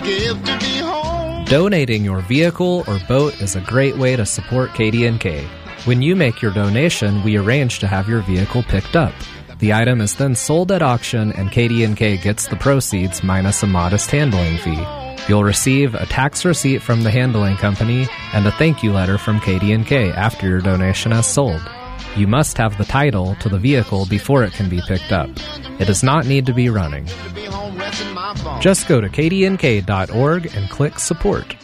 give to be home. Donating your vehicle or boat is a great way to support KDNK. When you make your donation, we arrange to have your vehicle picked up. The item is then sold at auction, and KDNK gets the proceeds minus a modest handling fee. You'll receive a tax receipt from the handling company and a thank you letter from KDNK after your donation has sold. You must have the title to the vehicle before it can be picked up. It does not need to be running. Just go to kdnk.org and click support.